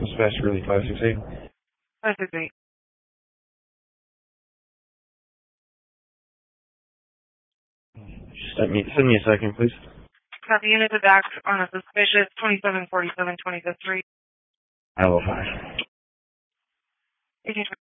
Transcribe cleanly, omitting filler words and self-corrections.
Dispatch really 568. 568. Send me a second, please. Got the unit to back on a suspicious 2747 25th Street. I will 5.